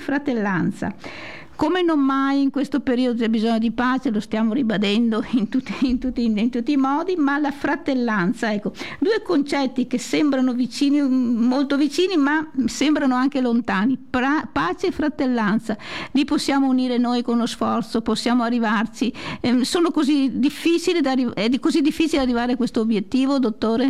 fratellanza. Come non mai in questo periodo c'è bisogno di pace, lo stiamo ribadendo in tutti i modi, ma la fratellanza, ecco, due concetti che sembrano vicini, molto vicini, ma sembrano anche lontani. Pace e fratellanza, li possiamo unire noi con lo sforzo, possiamo arrivarci. Sono così difficili è così difficile arrivare a questo obiettivo, dottore?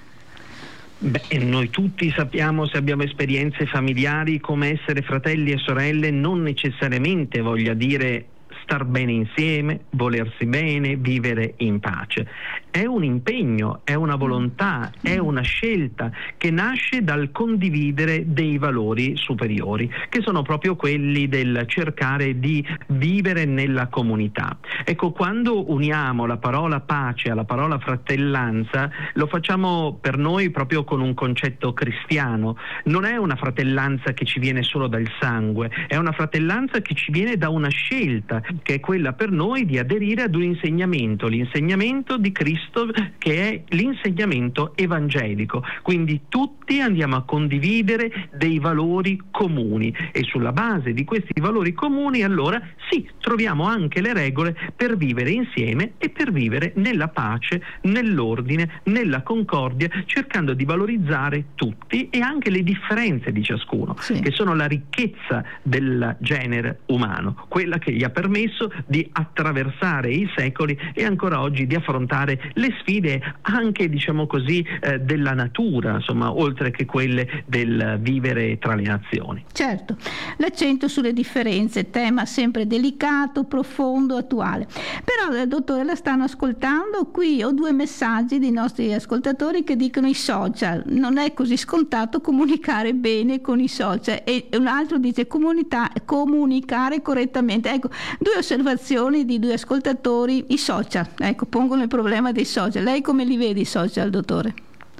Beh, noi tutti sappiamo, se abbiamo esperienze familiari, come essere fratelli e sorelle non necessariamente voglia dire star bene insieme, volersi bene, vivere in pace. È un impegno, è una volontà, è una scelta che nasce dal condividere dei valori superiori, che sono proprio quelli del cercare di vivere nella comunità. Ecco, quando uniamo la parola pace alla parola fratellanza, lo facciamo per noi proprio con un concetto cristiano. Non è una fratellanza che ci viene solo dal sangue, è una fratellanza che ci viene da una scelta, che è quella per noi di aderire ad un insegnamento, l'insegnamento di Cristo, che è l'insegnamento evangelico. Quindi tutti andiamo a condividere dei valori comuni e sulla base di questi valori comuni allora sì, troviamo anche le regole per vivere insieme e per vivere nella pace, nell'ordine, nella concordia, cercando di valorizzare tutti e anche le differenze di ciascuno, sì, che sono la ricchezza del genere umano, quella che gli ha permesso di attraversare i secoli e ancora oggi di affrontare le sfide anche, diciamo così, della natura, insomma, oltre che quelle del vivere tra le nazioni. Certo, l'accento sulle differenze, tema sempre delicato, profondo, attuale. Però, dottore, la stanno ascoltando, qui ho due messaggi dei nostri ascoltatori che dicono i social, non è così scontato comunicare bene con i social, e un altro dice comunicare correttamente. Ecco, due osservazioni di due ascoltatori, i social, ecco, pongono il problema dei social. Lei come li vede i social, dottore?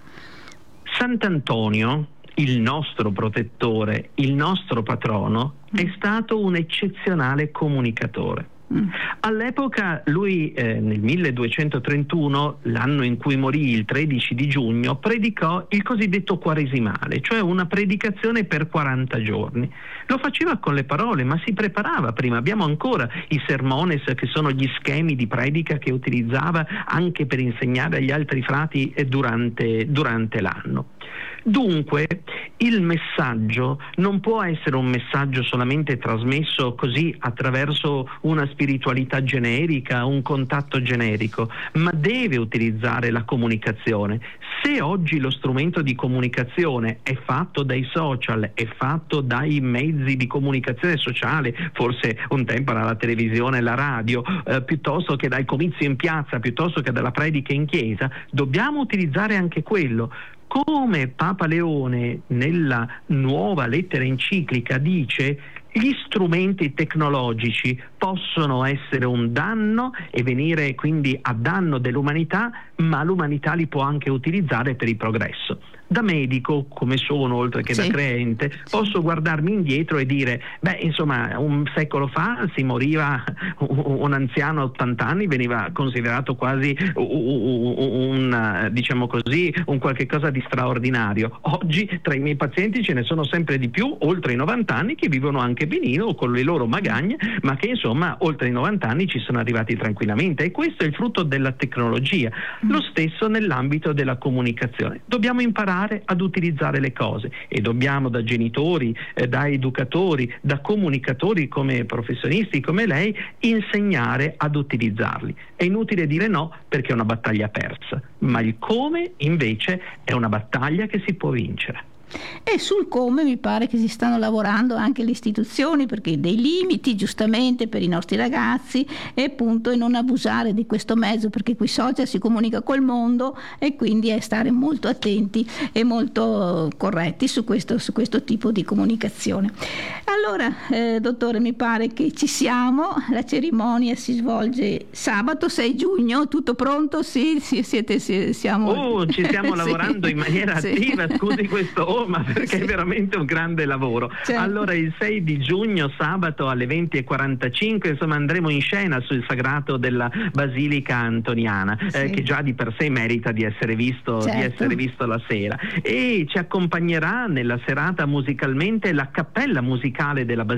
Sant'Antonio, il nostro protettore, il nostro patrono, è stato un eccezionale comunicatore. All'epoca lui nel 1231, l'anno in cui morì, il 13 di giugno, predicò il cosiddetto quaresimale, cioè una predicazione per 40 giorni. Lo faceva con le parole, ma si preparava prima. Abbiamo ancora i sermones, che sono gli schemi di predica che utilizzava anche per insegnare agli altri frati durante l'anno. Dunque il messaggio non può essere un messaggio solamente trasmesso così attraverso una spiritualità generica, un contatto generico, ma deve utilizzare la comunicazione. Se oggi lo strumento di comunicazione è fatto dai social, è fatto dai mezzi di comunicazione sociale, forse un tempo era la televisione e la radio, piuttosto che dal comizio in piazza, piuttosto che dalla predica in chiesa, dobbiamo utilizzare anche quello. Come Papa Leone nella nuova lettera enciclica dice, gli strumenti tecnologici possono essere un danno e venire quindi a danno dell'umanità, ma l'umanità li può anche utilizzare per il progresso. Da medico, come sono, oltre che da credente, posso guardarmi indietro e dire, insomma, un secolo fa si moriva un anziano a 80 anni, veniva considerato quasi diciamo così, un qualche cosa di straordinario. Oggi tra i miei pazienti ce ne sono sempre di più, oltre i 90 anni, che vivono anche benino con le loro magagne, ma che insomma oltre i 90 anni ci sono arrivati tranquillamente, e questo è il frutto della tecnologia. Lo stesso nell'ambito della comunicazione. Dobbiamo imparare ad utilizzare le cose e dobbiamo, da genitori, da educatori, da comunicatori come professionisti come lei, insegnare ad utilizzarli. È inutile dire no, perché è una battaglia persa, ma il come invece è una battaglia che si può vincere. E sul come mi pare che si stanno lavorando anche le istituzioni, perché dei limiti giustamente per i nostri ragazzi, e appunto e non abusare di questo mezzo, perché qui social si comunica col mondo e quindi è stare molto attenti e molto corretti su questo tipo di comunicazione. Allora dottore, mi pare che ci siamo, la cerimonia si svolge sabato 6 giugno, tutto pronto? Sì, siamo ci stiamo lavorando in maniera attiva, scusi questo ma perché è veramente un grande lavoro. Certo. Allora il 6 di giugno, sabato alle 20:45, insomma, andremo in scena sul sagrato della Basilica Antoniana, che già di per sé merita di essere visto, di essere visto la sera, e ci accompagnerà nella serata musicalmente la cappella musicale della Basilica